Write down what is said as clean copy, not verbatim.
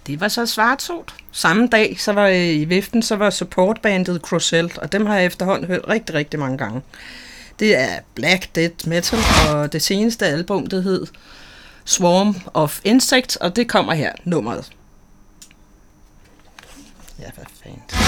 Det var så Svartsot. Samme dag, så var i viften, så var supportbandet Crocell, og dem har jeg efterhånden hørt rigtig, rigtig mange gange. Det er Black Death Metal, og det seneste album, det hed Swarm of Insects, og det kommer her, nummeret. Ja, hvad fanden.